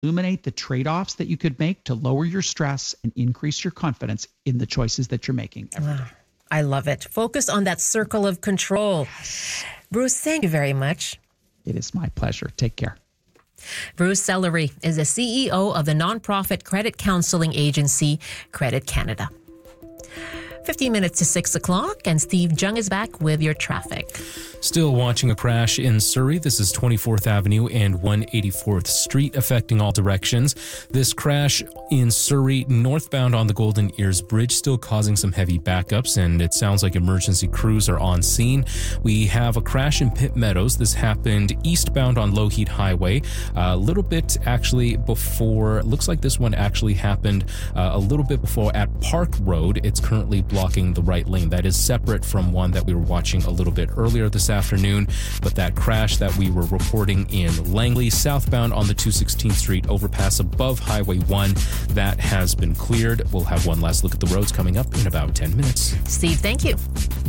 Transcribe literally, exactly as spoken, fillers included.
illuminate the trade-offs that you could make to lower your stress and increase your confidence in the choices that you're making every day. I love it. Focus on that circle of control. Yes. Bruce, thank you very much. It is my pleasure. Take care. Bruce Sellery is the C E O of the nonprofit credit counseling agency, Credit Canada. fifteen minutes to six o'clock, and Steve Jung is back with your traffic. Still watching a crash in Surrey. This is twenty-fourth Avenue and one hundred eighty-fourth Street, affecting all directions. This crash in Surrey, northbound on the Golden Ears Bridge, still causing some heavy backups, and it sounds like emergency crews are on scene. We have a crash in Pitt Meadows. This happened eastbound on Lougheed Highway. Uh, a little bit actually before, looks like this one actually happened uh, a little bit before at Park Road. It's currently blocking the right lane. That is separate from one that we were watching a little bit earlier this afternoon, but that crash that we were reporting in Langley, southbound on the two hundred sixteenth Street overpass above Highway one, that has been cleared. We'll have one last look at the roads coming up in about ten minutes. Steve, thank you.